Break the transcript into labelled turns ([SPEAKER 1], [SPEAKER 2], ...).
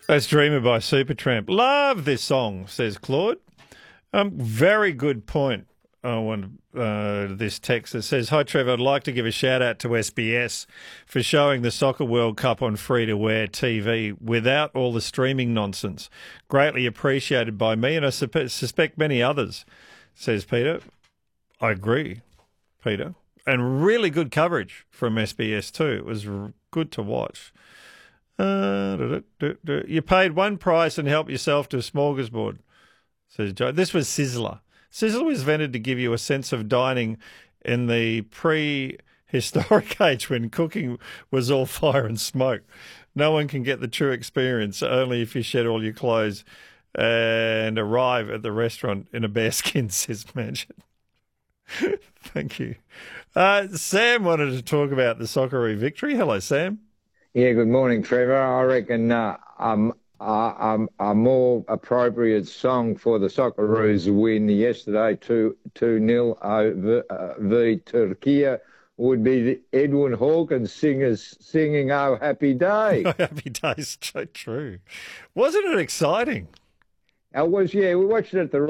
[SPEAKER 1] That's Dreamer by Supertramp. Love this song, says Claude. Very good point on this text that says, "Hi Trevor, I'd like to give a shout out to SBS for showing the Soccer World Cup on free-to-air TV without all the streaming nonsense. Greatly appreciated by me and I suspect many others," says Peter. I agree, Peter. And really good coverage from SBS too. It was good to watch. You paid one price and helped yourself to a smorgasbord, says Joe. This was Sizzler. Sizzler was invented to give you a sense of dining in the prehistoric age when cooking was all fire and smoke. No one can get the true experience, only if you shed all your clothes and arrive at the restaurant in a bearskin, says Mansion. Thank you. Sam wanted to talk about the Socceroo victory. Hello, Sam.
[SPEAKER 2] Yeah, good morning, Trevor. I reckon a more appropriate song for the Socceroos win yesterday 2-0 over Turkey would be the Edwin Hawkins singers singing "Oh Happy Day."
[SPEAKER 1] Oh, happy days, so true. Wasn't it exciting?
[SPEAKER 2] It was, yeah, we watched it at the